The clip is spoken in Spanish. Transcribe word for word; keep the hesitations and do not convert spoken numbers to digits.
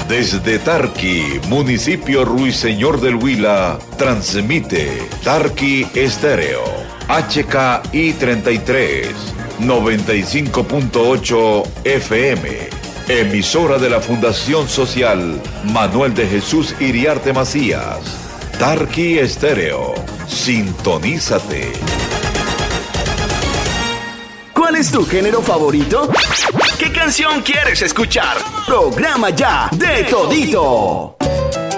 Desde Tarqui, municipio Ruiseñor del Huila, transmite Tarqui Estéreo, H K I treinta y tres, noventa y cinco punto ocho F M, emisora de la Fundación Social Manuel de Jesús Iriarte Macías. Tarqui Estéreo, sintonízate. ¿Cuál es tu género favorito? ¿Qué canción quieres escuchar? Programa ya de todito.